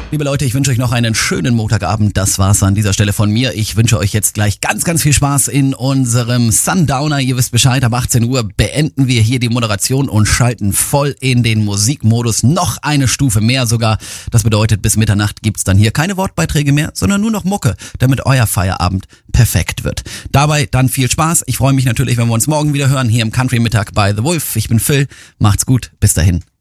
Liebe Leute, ich wünsche euch noch einen schönen Montagabend. Das war's an dieser Stelle von mir. Ich wünsche euch jetzt gleich ganz, ganz viel Spaß in unserem Sundowner. Ihr wisst Bescheid, ab 18 Uhr beenden wir hier die Moderation und schalten voll in den Musikmodus. Noch eine Stufe mehr sogar. Das bedeutet, bis Mitternacht gibt's dann hier keine Wortbeiträge mehr, sondern nur noch Mucke, damit euer Feierabend perfekt wird. Dabei dann viel Spaß. Ich freue mich natürlich, wenn wir uns morgen wieder hören, hier im Country Mittag bei The Wolf. Ich bin Phil. Macht's gut. Bis dahin.